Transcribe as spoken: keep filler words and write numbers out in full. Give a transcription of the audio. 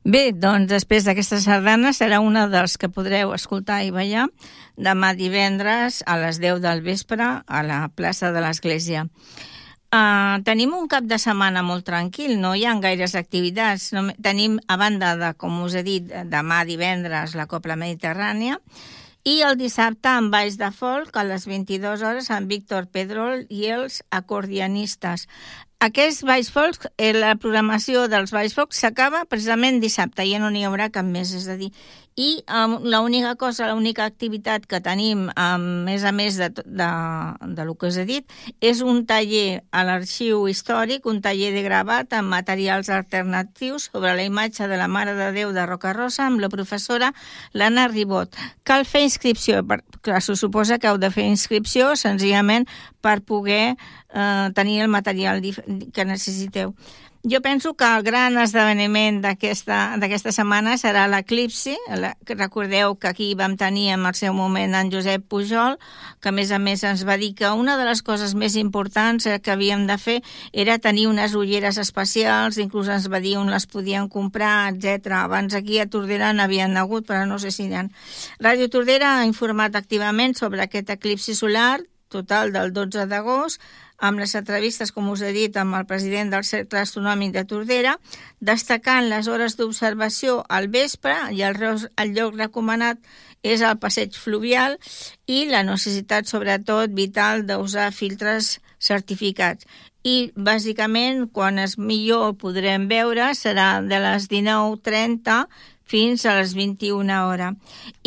Bé, doncs després d'aquesta sardana serà una dels que podreu escoltar i ballar demà divendres a les deu del vespre a la plaça de l'Església. Uh, tenim un cap de setmana molt tranquil, no hi ha gaires activitats. No, tenim, a banda de, com us he dit, demà divendres la Copla Mediterrània i el dissabte en Balls de Folk a les vint-i-dues hores amb Víctor Pedrol i els acordianistes. Aquests Balls Folk, eh, la programació dels Balls Folk s'acaba precisament dissabte, ja no n'hi haurà cap més, és a dir, i um, l'única cosa, l'única activitat que tenim, um, més a més de, de, de lo que us he dit, és un taller a l'Arxiu Històric, un taller de gravat amb materials alternatius sobre la imatge de la Mare de Déu de Rocarosa amb la professora Lana Ribot. Cal fer inscripció, perquè se suposa que heu de fer inscripció senzillament per poder eh, tenir el material que necessiteu. Jo penso que el gran esdeveniment d'aquesta d'aquesta setmana serà l'eclipsi. Recordeu que aquí vam tenir en el seu moment en Josep Pujol, que a més a més ens va dir que una de les coses més importants que havíem de fer era tenir unes ulleres especials, inclús ens va dir on les podien comprar, etcètera. Abans aquí a Tordera n'havien hagut, però no sé si n'hi ha. Ràdio Tordera ha informat activament sobre aquest eclipsi solar total del dotze d'agost, amb les entrevistes, com us he dit, amb el president del Cercle Astronòmic de Tordera, destacant les hores d'observació al vespre i el, el lloc recomanat és el passeig fluvial i la necessitat, sobretot, vital d'usar filtres certificats. I, bàsicament, quan és millor podrem veure serà de les dinou trenta fins a les vint-i-una hores.